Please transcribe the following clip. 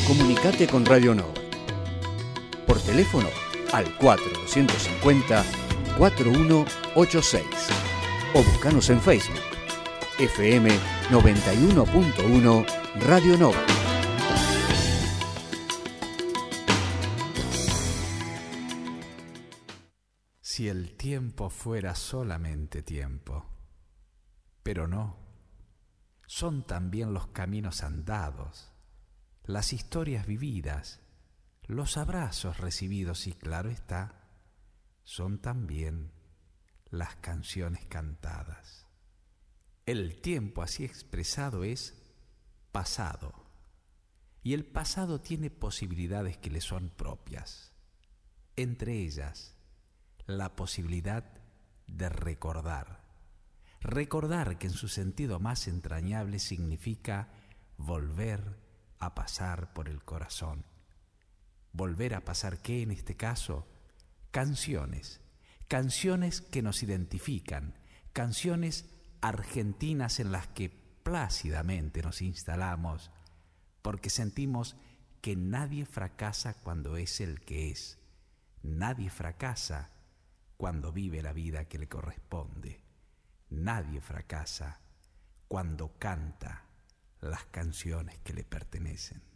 Comunicate con Radio Nova. Por teléfono al 4250-4186 o buscanos en Facebook. FM 91.1 Radio Nova. Si el tiempo fuera solamente tiempo, pero no, son también los caminos andados, las historias vividas, los abrazos recibidos y, claro está, son también las canciones cantadas. El tiempo así expresado es pasado, y el pasado tiene posibilidades que le son propias, entre ellas la posibilidad de recordar. Recordar, que en su sentido más entrañable significa volver a pasar por el corazón. Volver a pasar, ¿qué en este caso? Canciones que nos identifican, canciones argentinas en las que plácidamente nos instalamos, porque sentimos que nadie fracasa cuando es el que es, nadie fracasa cuando vive la vida que le corresponde, nadie fracasa cuando canta las canciones que le pertenecen.